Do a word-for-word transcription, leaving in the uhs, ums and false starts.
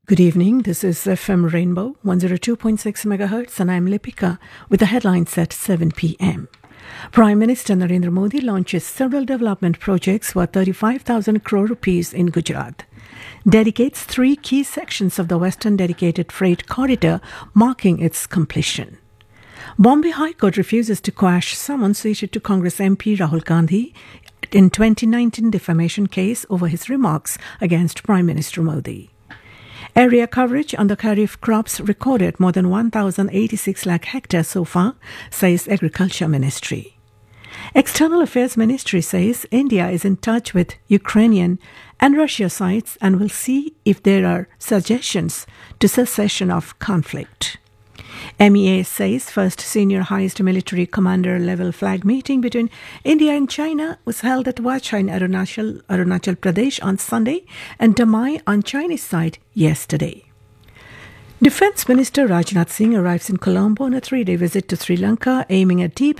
Good evening, this is F M Rainbow one oh two point six megahertz and I'm Lipika with the headlines at seven p.m. Prime Minister Narendra Modi launches several development projects worth thirty-five thousand crore rupees in Gujarat. Dedicates three key sections of the Western Dedicated Freight Corridor, marking its completion. Bombay High Court refuses to quash summons issued to Congress M P Rahul Gandhi in twenty nineteen defamation case over his remarks against Prime Minister Modi. Area coverage on the Kharif crops recorded more than one thousand eighty-six lakh hectares so far, says Agriculture Ministry. External Affairs Ministry says India is in touch with Ukrainian and Russia sides and will see if there are suggestions to cessation of conflict. M E A says first senior highest military commander level flag meeting between India and China was held at Wachai in Arunachal, Arunachal Pradesh on Sunday and Damai on Chinese side yesterday. Defence Minister Rajnath Singh arrives in Colombo on a three-day visit to Sri Lanka, aiming at deep